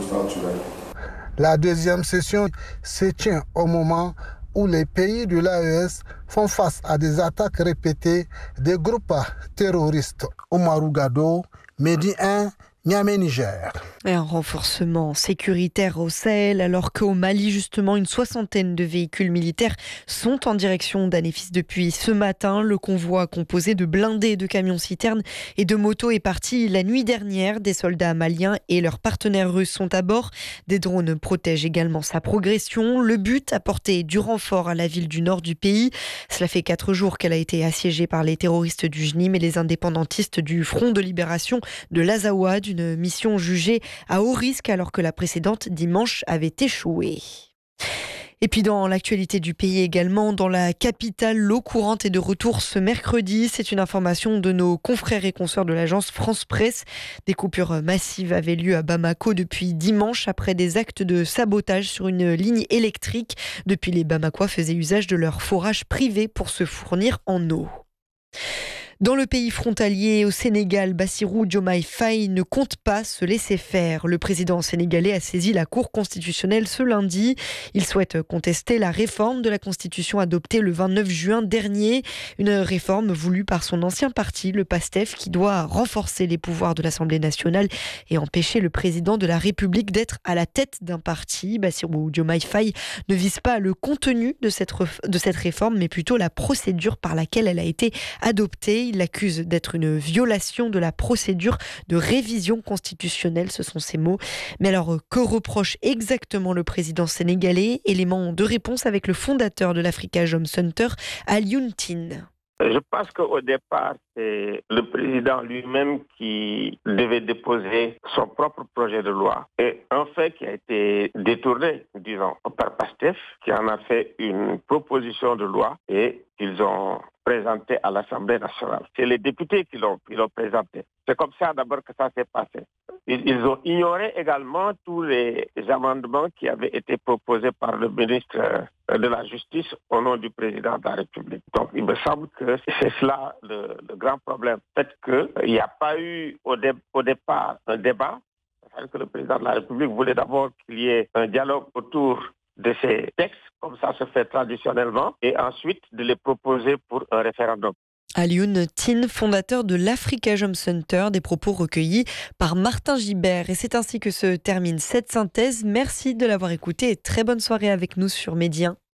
actuelle. La deuxième session se tient au moment où les pays de l'AES font face à des attaques répétées des groupes terroristes. Oumarou Gado, Medi 1, Niamey, Niger. Et un renforcement sécuritaire au Sahel, alors qu'au Mali, justement, une soixantaine de véhicules militaires sont en direction d'Anéfis depuis ce matin. Le convoi composé de blindés, de camions-citernes et de motos est parti la nuit dernière. Des soldats maliens et leurs partenaires russes sont à bord. Des drones protègent également sa progression. Le but, apporter du renfort à la ville du nord du pays. Cela fait 4 jours qu'elle a été assiégée par les terroristes du JNIM et les indépendantistes du Front de libération de l'Azawad, une mission jugée à haut risque alors que la précédente dimanche avait échoué. Et puis dans l'actualité du pays également, dans la capitale, l'eau courante est de retour ce mercredi. C'est une information de nos confrères et consoeurs de l'agence France Presse. Des coupures massives avaient lieu à Bamako depuis dimanche après des actes de sabotage sur une ligne électrique. Depuis, les Bamakois faisaient usage de leur forage privé pour se fournir en eau. Dans le pays frontalier, au Sénégal, Bassirou Diomaye Faye ne compte pas se laisser faire. Le président sénégalais a saisi la Cour constitutionnelle ce lundi. Il souhaite contester la réforme de la Constitution adoptée le 29 juin dernier. Une réforme voulue par son ancien parti, le PASTEF, qui doit renforcer les pouvoirs de l'Assemblée nationale et empêcher le président de la République d'être à la tête d'un parti. Bassirou Diomaye Faye ne vise pas le contenu de cette réforme, mais plutôt la procédure par laquelle elle a été adoptée. Il l'accuse d'être une violation de la procédure de révision constitutionnelle, ce sont ses mots. Mais alors, que reproche exactement le président sénégalais? Élément de réponse avec le fondateur de l'Africa Jom Center, Alioune Tine. Je pense qu'au départ, c'est le président lui-même qui devait déposer son propre projet de loi. Et un fait qui a été détourné, disons, par PASTEF, qui en a fait une proposition de loi et qu'ils ont présenté à l'Assemblée nationale. C'est les députés qui l'ont présenté. C'est comme ça d'abord que ça s'est passé. Ils ont ignoré également tous les amendements qui avaient été proposés par le ministre de la Justice au nom du président de la République. Donc il me semble que c'est cela le grand problème. Peut-être qu'il n'y a pas eu au départ un débat. C'est-à-dire que le président de la République voulait d'abord qu'il y ait un dialogue autour de ces textes, comme ça se fait traditionnellement, et ensuite de les proposer pour un référendum. Alioune Tine, fondateur de l'Africa Jom Center, des propos recueillis par Martin Gibert. Et c'est ainsi que se termine cette synthèse. Merci de l'avoir écouté et très bonne soirée avec nous sur Medi 1.